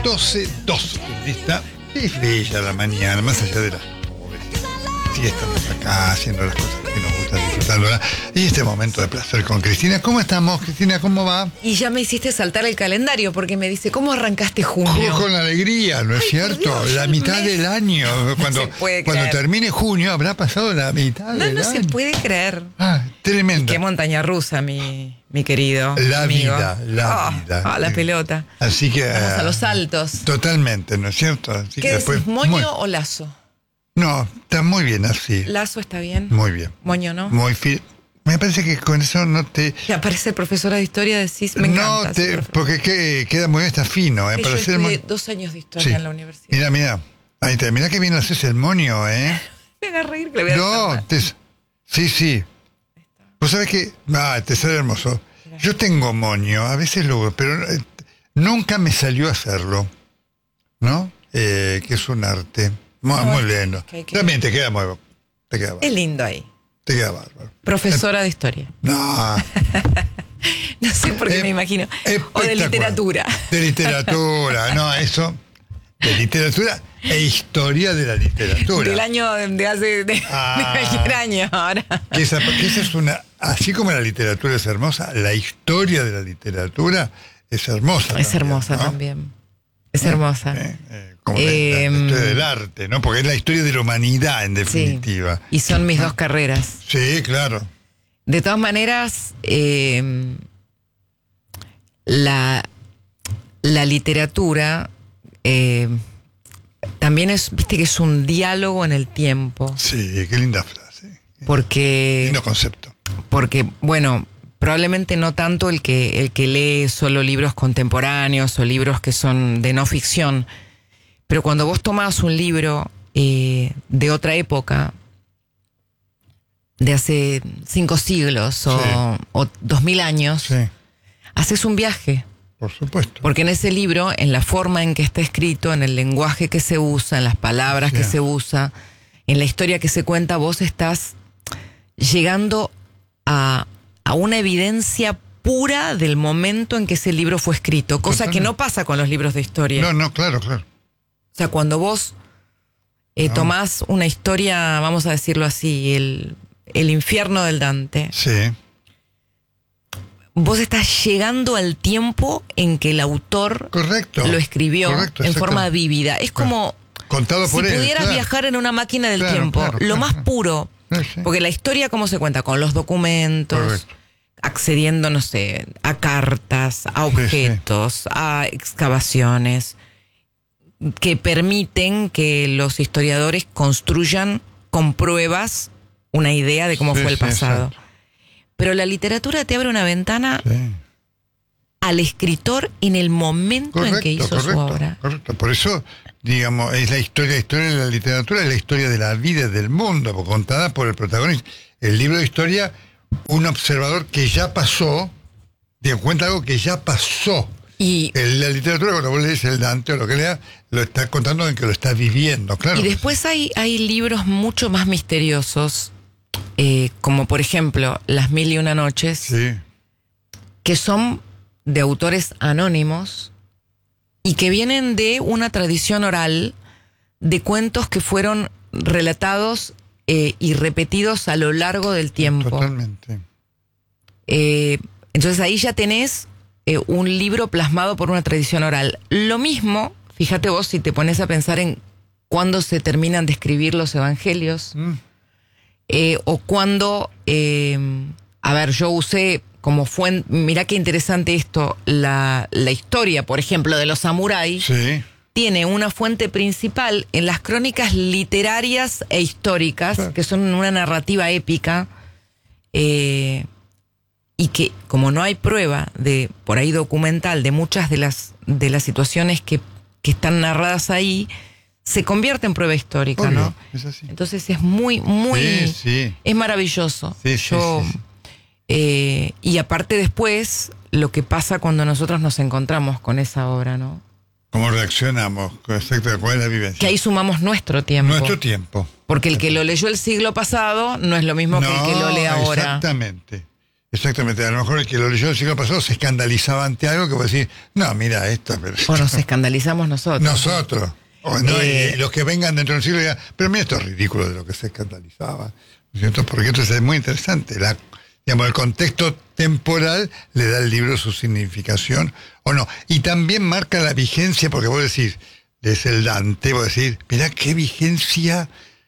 12:02. Está, es bella la mañana, más allá de las nubes. Sí, estamos acá haciendo las cosas que nos gusta disfrutarlo, ¿verdad? Y este momento de placer con Cristina. ¿Cómo estamos, Cristina? ¿Cómo va? Y ya me hiciste saltar el calendario porque me dice, ¿cómo arrancaste junio? Con alegría, ¿no es cierto? Dios, la mitad del año. Cuando termine junio habrá pasado la mitad del año. No se puede creer. Tremendo. Qué montaña rusa, mi querido La amigo. vida. La pelota. Así que... Vamos a los saltos. Totalmente, ¿no es cierto? Así ¿Qué que decís, moño o lazo? No, está muy bien así. ¿Lazo está bien? Muy bien. Moño, ¿no? Muy me parece que con eso no te... Y aparece profesora de historia, decís, me encanta. Porque queda muy bien, está fino. Para yo estudié 2 años de historia en la universidad. Mira. Ahí está, mira que bien haces el moño, ¿eh? Me haga reír que le voy a Sí. Vos sabés que... te sale hermoso. Gracias. Yo tengo moño, a veces pero nunca me salió a hacerlo, ¿no? Que es un arte. Muy lindo. También te queda bárbaro. Es lindo ahí. Te queda bárbaro. Profesora de historia. No. No sé por qué me imagino. O de literatura. De literatura, no, eso. De literatura e historia de la literatura. Del año de hace cualquier año ahora. Que esa es una. Así como la literatura es hermosa, la historia de la literatura es hermosa. Es hermosa también. Es hermosa. Como la historia del arte, ¿no? Porque es la historia de la humanidad, en definitiva. Sí. Y son mis dos carreras. Sí, claro. De todas maneras, la literatura también viste que es un diálogo en el tiempo. Sí, qué linda frase. Lindo concepto. Porque, bueno, probablemente no tanto el que lee solo libros contemporáneos o libros que son de no ficción, pero cuando vos tomás un libro de otra época, de hace 5 siglos o 2000 años, haces un viaje. Por supuesto. Porque en ese libro, en la forma en que está escrito, en el lenguaje que se usa, en las palabras que se usa, en la historia que se cuenta, vos estás llegando a una evidencia pura del momento en que ese libro fue escrito, cosa que no pasa con los libros de historia. No, claro. O sea, cuando vos tomás una historia, vamos a decirlo así, el infierno del Dante. Sí. Vos estás llegando al tiempo en que el autor lo escribió en forma vívida. Es como contado por si pudieras viajar en una máquina del tiempo, lo más puro. Porque la historia, ¿cómo se cuenta? Con los documentos, accediendo, no sé, a cartas, a objetos, a excavaciones, que permiten que los historiadores construyan con pruebas una idea de cómo fue el pasado. Pero la literatura te abre una ventana al escritor en el momento en que hizo su obra. Correcto. Por eso, digamos, es la historia de la literatura, es la historia de la vida del mundo, contada por el protagonista. El libro de historia, un observador que ya pasó, te cuenta algo que ya pasó. Y la literatura, cuando vos lees el Dante o lo que leas, lo está contando en que lo está viviendo, claro. Y después hay libros mucho más misteriosos, como por ejemplo Las 1001 noches, que son de autores anónimos y que vienen de una tradición oral de cuentos que fueron relatados y repetidos a lo largo del tiempo. Totalmente. Entonces ahí ya tenés un libro plasmado por una tradición oral. Lo mismo, fíjate vos si te pones a pensar en cuándo se terminan de escribir los evangelios, o cuándo, yo usé como fuente, mirá qué interesante esto, la historia, por ejemplo, de los samuráis, tiene una fuente principal en las crónicas literarias e históricas, que son una narrativa épica, y que como no hay prueba por ahí documental de muchas de las situaciones que están narradas ahí, se convierte en prueba histórica. Obvio, ¿no? Es así. Entonces es muy es maravilloso. Y aparte después lo que pasa cuando nosotros nos encontramos con esa obra, ¿no? ¿Cómo reaccionamos? ¿Cuál es la vivencia? Que ahí sumamos nuestro tiempo. Nuestro tiempo. Porque el que lo leyó el siglo pasado no es lo mismo que el que lo lee ahora. Exactamente. Exactamente, a lo mejor el que lo leyó el siglo pasado se escandalizaba ante algo que vos decís, no, mira esto. Pero o nos escandalizamos nosotros. Nosotros. O no, y los que vengan dentro del siglo digan, pero mira, esto es ridículo de lo que se escandalizaba. ¿No es cierto? Porque entonces es muy interesante. Digamos, el contexto temporal le da al libro su significación o no. Y también marca la vigencia, porque vos decís, es el Dante, vos decís, mirá qué vigencia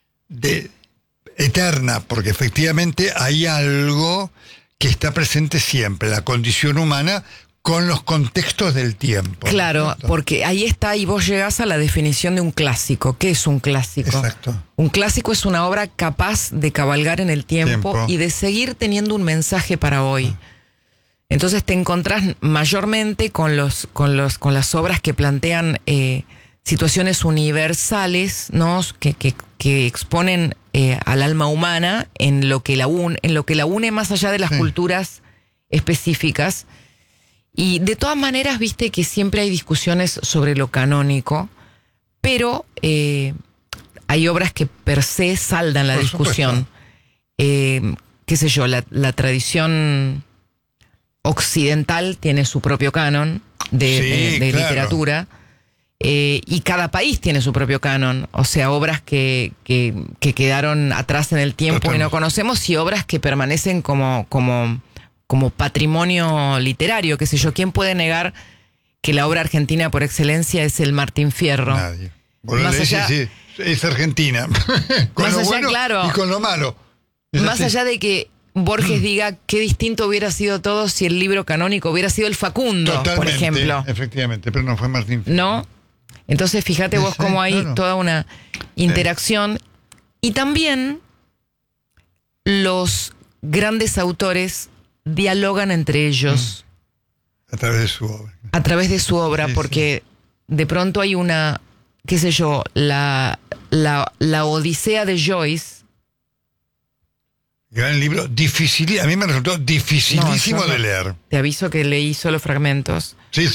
eterna, porque efectivamente hay algo que está presente siempre, la condición humana con los contextos del tiempo. Claro, ¿no? Porque ahí está, y vos llegás a la definición de un clásico. ¿Qué es un clásico? Exacto. Un clásico es una obra capaz de cabalgar en el tiempo y de seguir teniendo un mensaje para hoy. Entonces te encontrás mayormente con las obras que plantean situaciones universales, ¿no? que exponen al alma humana en lo que la une más allá de las culturas específicas. Y de todas maneras, viste que siempre hay discusiones sobre lo canónico, pero hay obras que per se saldan la discusión. Qué sé yo, la tradición occidental tiene su propio canon de literatura. Y cada país tiene su propio canon, o sea, obras que quedaron atrás en el tiempo. Totalmente. Y no conocemos, y obras que permanecen como patrimonio literario, qué sé yo. ¿Quién puede negar que la obra argentina por excelencia es el Martín Fierro? Nadie. Más allá, sí, es Argentina, con lo bueno y con lo malo. Más allá de que Borges diga qué distinto hubiera sido todo si el libro canónico hubiera sido el Facundo, totalmente, por ejemplo. Efectivamente, pero no fue Martín Fierro. ¿No? Entonces, fíjate vos cómo hay toda una interacción. Y también los grandes autores dialogan entre ellos. A través de su obra. A través de su obra, porque de pronto hay una, qué sé yo, la Odisea de Joyce. Gran libro, difícil, a mí me resultó dificilísimo de leer. Te aviso que leí solo fragmentos. Sí.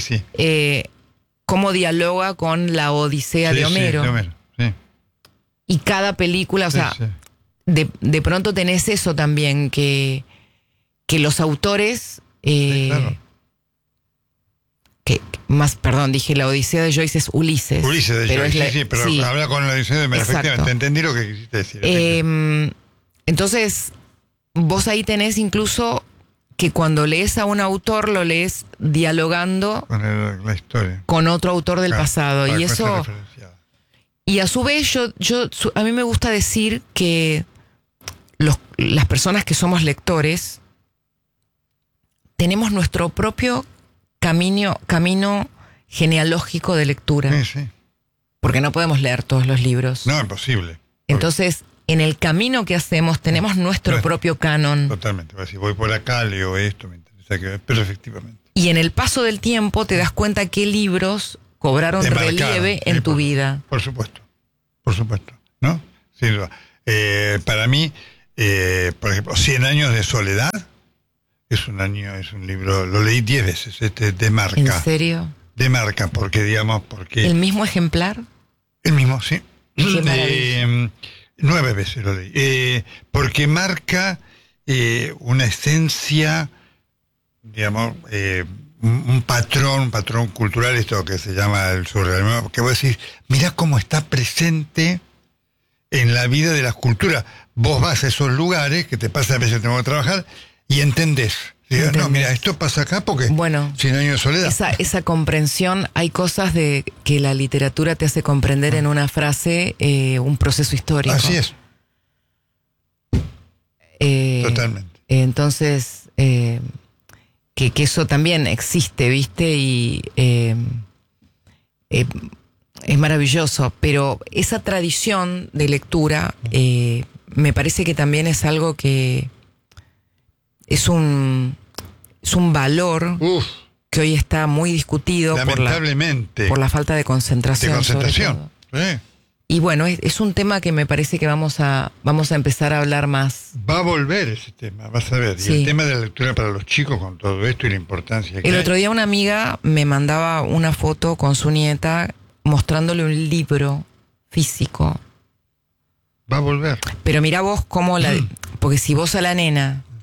Cómo dialoga con la Odisea de Homero. Sí. Y cada película, o sea, de pronto tenés eso también, que los autores... claro. Dije la Odisea de Joyce es Ulises. Ulises de Joyce, pero habla con la Odisea de Homero, efectivamente, entendí lo que quisiste decir. Entonces, vos ahí tenés incluso que cuando lees a un autor, lo lees dialogando con la historia, con otro autor del pasado. Y eso... Y a su vez, a mí me gusta decir que las personas que somos lectores tenemos nuestro propio camino genealógico de lectura. Sí. Porque no podemos leer todos los libros. No, imposible. Entonces, en el camino que hacemos tenemos nuestro propio canon. Totalmente. Si voy por acá, leo esto, me interesa pero efectivamente. Y en el paso del tiempo te das cuenta qué libros cobraron relieve en tu vida. Por supuesto, ¿no? Sin duda. Para mí, por ejemplo, 100 años de soledad es un libro, lo leí 10 veces, de marca. ¿En serio? De marca, porque... ¿El mismo ejemplar? El mismo, sí. Qué maravilla. 9 veces lo leí. Porque marca una esencia, digamos, un patrón cultural, esto que se llama el surrealismo, que vos decís, mirá cómo está presente en la vida de las culturas. Vos vas a esos lugares, que te pasa a veces tengo que trabajar, y entendés. No, mira, esto pasa acá porque 100 años de soledad. Esa comprensión, hay cosas que la literatura te hace comprender en una frase, un proceso histórico. Así es. Totalmente. Entonces, que eso también existe, ¿viste? Y es maravilloso, pero esa tradición de lectura me parece que también es algo que es un valor que hoy está muy discutido lamentablemente por la falta de concentración. Sí. Y bueno, es un tema que me parece que vamos a empezar a hablar más. Va a volver ese tema, vas a ver. Sí. Y el tema de la lectura para los chicos con todo esto y la importancia que El otro día una amiga me mandaba una foto con su nieta mostrándole un libro físico. Va a volver. Pero mirá vos cómo porque si vos a la nena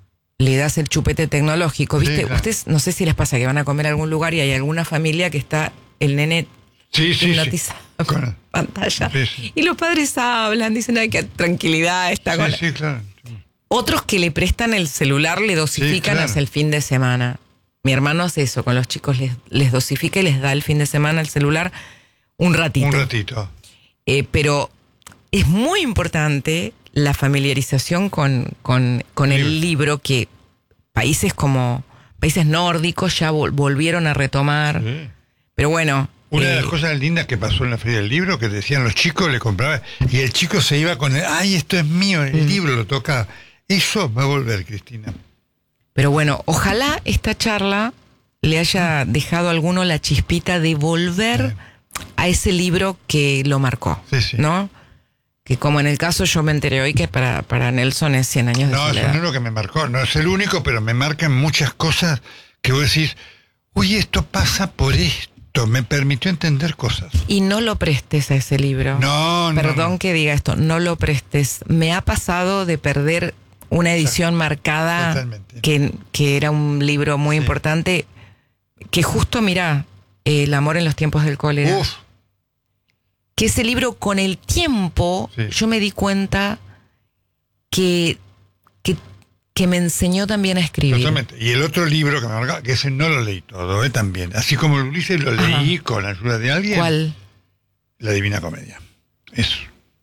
le das el chupete tecnológico, ¿viste? Sí, claro. Ustedes, no sé si les pasa que van a comer a algún lugar y hay alguna familia que está el nene hipnotizado con pantalla. Sí. Y los padres hablan, dicen, ay, qué tranquilidad está con... Sí, claro. Otros que le prestan el celular, le dosifican hasta el fin de semana. Mi hermano hace eso, con los chicos les dosifica y les da el fin de semana el celular un ratito. Un ratito. Pero es muy importante la familiarización con el libro, que países nórdicos ya volvieron a retomar. Sí. Pero bueno... Una de las cosas lindas que pasó en la Feria del Libro, que decían los chicos, le compraban, y el chico se iba con ay, esto es mío, el libro lo toca. Eso va a volver, Cristina. Pero bueno, ojalá esta charla le haya dejado a alguno la chispita de volver a ese libro que lo marcó, ¿no? Que como en el caso yo me enteré hoy que para Nelson es 100 años de soledad. No, eso no es lo que me marcó, no es el único, pero me marcan muchas cosas que vos decís, uy, esto pasa por esto. Me permitió entender cosas. Y no lo prestes a ese libro. Perdón que diga esto, no lo prestes. Me ha pasado de perder una edición marcada que era un libro muy importante, que justo, mirá, El amor en los tiempos del cólera. Uf. Que ese libro, con el tiempo, yo me di cuenta que me enseñó también a escribir. Totalmente. Y el otro libro que me marca, que ese no lo leí todo, también. Así como el Ulises lo leí con la ayuda de alguien. ¿Cuál? La Divina Comedia. Eso.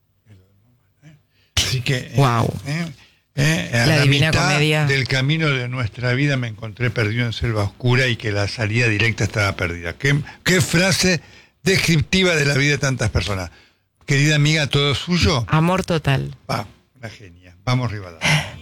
Así que... Wow. A la Divina Comedia. Del camino de nuestra vida me encontré perdido en selva oscura y que la salida directa estaba perdida. ¿Qué frase descriptiva de la vida de tantas personas? Querida amiga, ¿todo suyo? Amor total. Una genia. Vamos, Rivadavia.